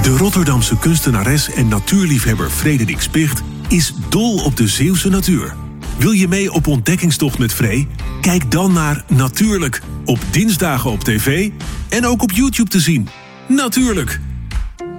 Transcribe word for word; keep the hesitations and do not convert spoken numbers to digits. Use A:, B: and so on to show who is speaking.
A: De Rotterdamse kunstenares en natuurliefhebber Frederik Spicht is dol op de Zeeuwse natuur. Wil je mee op ontdekkingstocht met Free? Kijk dan naar Natuurlijk op dinsdagen op tv en ook op YouTube te zien. Natuurlijk!